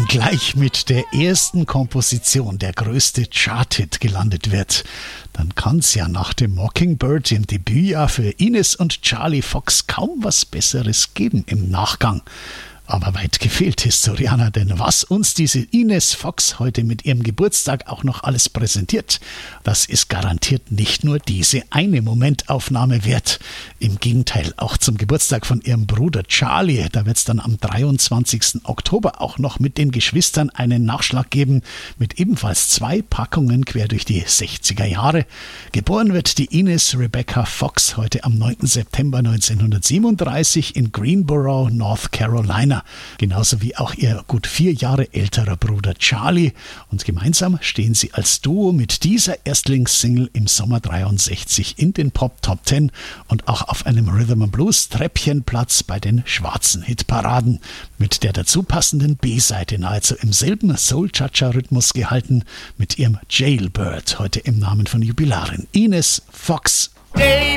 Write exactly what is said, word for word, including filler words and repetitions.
gleich mit der ersten Komposition der größte Chart-Hit gelandet wird, dann kann's ja nach dem Mockingbird im Debütjahr für Ines und Charlie Fox kaum was Besseres geben im Nachgang. Aber weit gefehlt, Historianer, denn was uns diese Ines Fox heute mit ihrem Geburtstag auch noch alles präsentiert, das ist garantiert nicht nur diese eine Momentaufnahme wert. Im Gegenteil, auch zum Geburtstag von ihrem Bruder Charlie, da wird es dann am dreiundzwanzigsten Oktober auch noch mit den Geschwistern einen Nachschlag geben, mit ebenfalls zwei Packungen quer durch die sechziger Jahre. Geboren wird die Ines Rebecca Fox heute am neunten September neunzehnhundertsiebenunddreißig in Greenboro, North Carolina. Genauso wie auch ihr gut vier Jahre älterer Bruder Charlie. Und gemeinsam stehen sie als Duo mit dieser Erstlingssingle im Sommer dreiundsechzig in den Pop Top Ten und auch auf einem Rhythm and Blues Treppchenplatz bei den schwarzen Hitparaden. Mit der dazu passenden B-Seite nahezu im selben Soul-Cha-Cha-Rhythmus gehalten mit ihrem Jailbird, heute im Namen von Jubilarin Ines Fox. Jailbird.